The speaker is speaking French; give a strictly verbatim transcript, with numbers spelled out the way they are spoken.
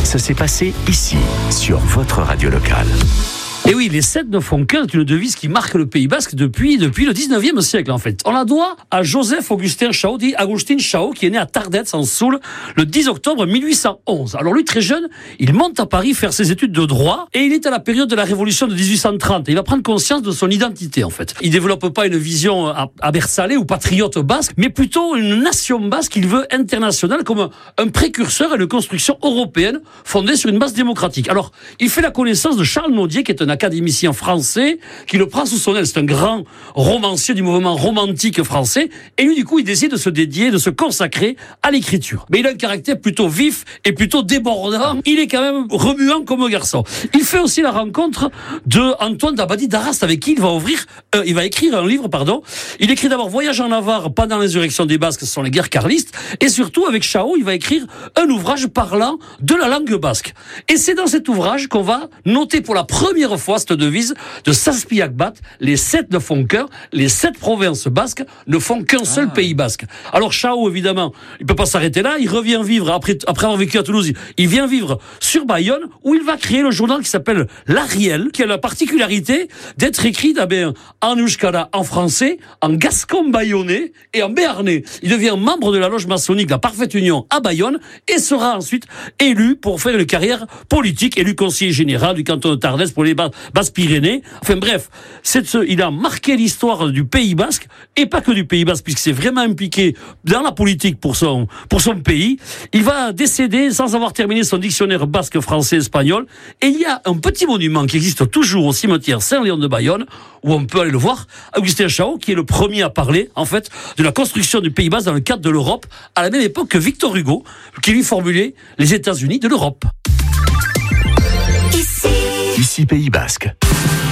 Ça s'est passé ici, sur votre radio locale. Et oui, les sept ne font qu'un est une devise qui marque le Pays Basque depuis, depuis le dix-neuvième siècle, en fait. On la doit à Joseph Augustin Chao, dit Agustin Chao, qui est né à Tardets, en Soule, le dix octobre mille huit cent onze. Alors lui, très jeune, il monte à Paris faire ses études de droit, et il est à la période de la Révolution de dix-huit cent trente. Et il va prendre conscience de son identité, en fait. Il développe pas une vision abersalée ou patriote basque, mais plutôt une nation basque qu'il veut internationale comme un, un précurseur à une construction européenne fondée sur une base démocratique. Alors, il fait la connaissance de Charles Nodier, qui est un académicien français, qui le prend sous son aile. C'est un grand romancier du mouvement romantique français. Et lui, du coup, il décide de se dédier, de se consacrer à l'écriture. Mais il a un caractère plutôt vif et plutôt débordant. Il est quand même remuant comme un garçon. Il fait aussi la rencontre de Antoine d'Abadie d'Arrast, avec qui il va ouvrir, euh, il va écrire un livre, pardon. Il écrit d'abord Voyage en Navarre pendant l'insurrection des Basques, ce sont les guerres carlistes. Et surtout, avec Chao, il va écrire un ouvrage parlant de la langue basque. Et c'est dans cet ouvrage qu'on va noter pour la première fois cette devise de Saspiac-Bat, les sept ne font qu'un, les sept provinces basques ne font qu'un seul ah. pays basque. Alors Chao, évidemment, il peut pas s'arrêter là, il revient vivre, après, après avoir vécu à Toulouse, il vient vivre sur Bayonne, où il va créer le journal qui s'appelle L'Ariel, qui a la particularité d'être écrit d'abord en euskara, en français, en gascon bayonnais et en béarnais. Il devient membre de la loge maçonnique La Parfaite Union à Bayonne et sera ensuite élu pour faire une carrière politique, élu conseiller général du canton de Tardès pour les Basques-Pyrénées. Enfin bref, c'est ce, il a marqué l'histoire du Pays Basque, et pas que du Pays Basque, puisqu'il s'est vraiment impliqué dans la politique pour son, pour son pays. Il va décéder sans avoir terminé son dictionnaire basque, français, espagnol. Et il y a un petit monument qui existe toujours au cimetière Saint-Léon de Bayonne, où on peut aller le voir, Augustin Chao, qui est le premier à parler, en fait, de la construction du Pays Basque dans le cadre de l'Europe, à la même époque que Victor Hugo, qui lui formulait les États-Unis de l'Europe. Ici Pays Basque.